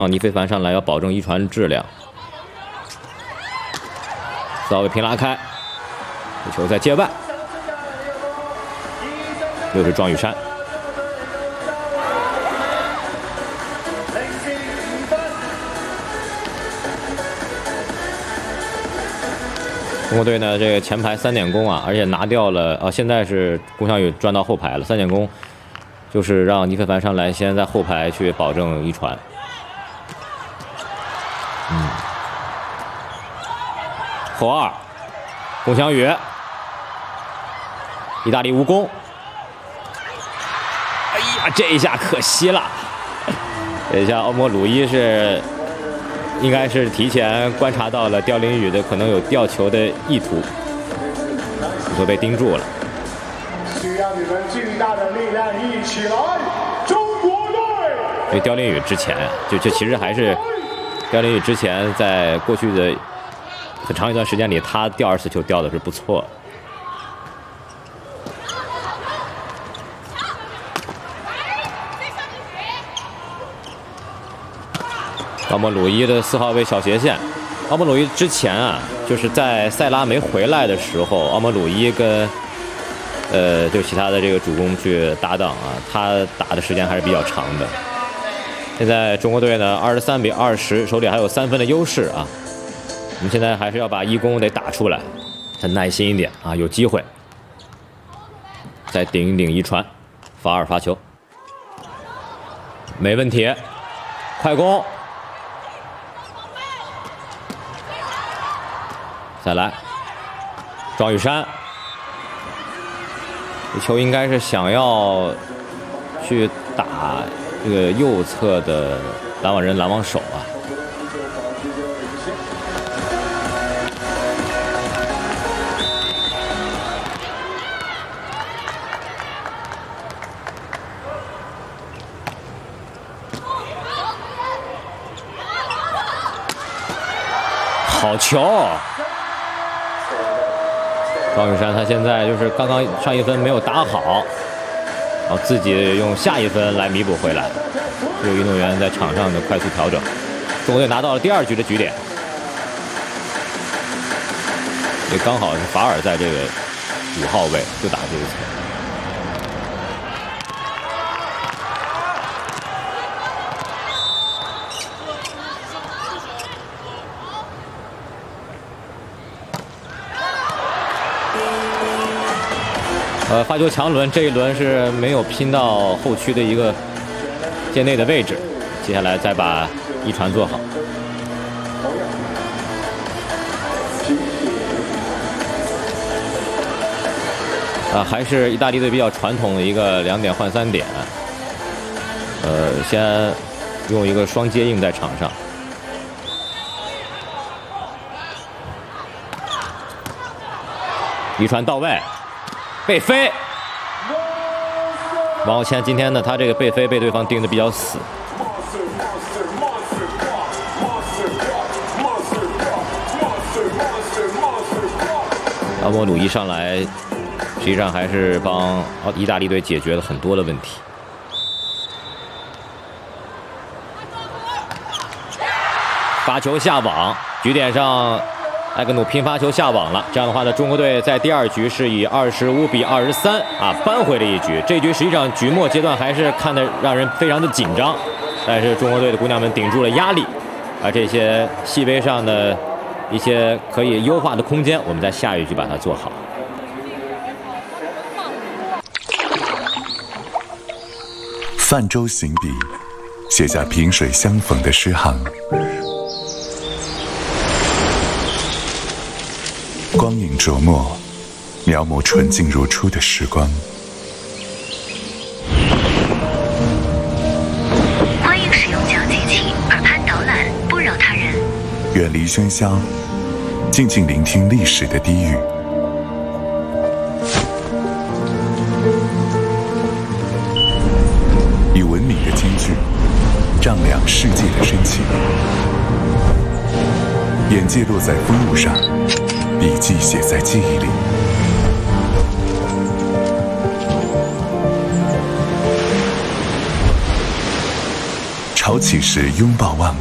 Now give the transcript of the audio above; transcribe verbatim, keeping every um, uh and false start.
让倪非凡上来要保证一传质量。四号位平拉开，球在界外，又是庄宇珊。 中国队呢，这个前排三点攻啊，而且拿掉了啊，现在是龚翔宇转到后排了。三点攻就是让倪非凡上来，先在后排去保证一传。嗯，后二，龚翔宇，意大利无功。哎呀，这一下可惜了。这一下奥莫鲁伊是。 应该是提前观察到了刁林宇的可能有吊球的意图，都被盯住了。 需要你们巨大的力量一起来，中国队！ 因为刁林宇之前啊，就这其实还是刁林宇之前在过去的很长一段时间里，他吊二次球吊的是不错。 奥莫鲁伊的四号位小斜线，奥莫鲁伊之前啊，就是在塞拉没回来的时候，奥莫鲁伊跟呃就其他的这个主攻去搭档啊，他打的时间还是比较长的。现在中国队呢二十三比二十，手里还有三分的优势啊。我们现在还是要把一攻得打出来，很耐心一点啊，有机会。再顶一顶一传，法尔发球，没问题，快攻。 再来，庄宇珊，这球应该是想要去打这个右侧的拦网人拦网手啊。好球！ 庄宇珊他现在就是刚刚上一分没有打好，然后自己用下一分来弥补回来。这个运动员在场上的快速调整，中国队拿到了第二局的局点，也刚好是法尔在这个五号位就打这一次。 呃，发球强轮这一轮是没有拼到后区的一个界内的位置，接下来再把一传做好。啊，还是意大利队比较传统的一个两点换三点，呃，先用一个双接应在场上。 一传到位，背飞。王浩谦今天呢，他这个背飞被对方盯得比较死。阿莫鲁伊上来，实际上还是帮意大利队解决了很多的问题。发球下网，局点上。 埃格努拼发球下网了，这样的话呢，中国队在第二局是以二十五比二十三啊扳回了一局。这一局实际上局末阶段还是看得让人非常的紧张，但是中国队的姑娘们顶住了压力，而这些细微上的一些可以优化的空间，我们在下一局把它做好。 泛舟行笔，写下萍水相逢的诗行。 光影琢磨，描摹纯净如初的时光。 欢迎使用讲解器，耳畔导览，不扰他人。 远离喧嚣，静静聆听历史的低语。以文明的间距，丈量世界的深情。眼界落在风物上。 笔记写在记忆里，超潮起时拥抱望。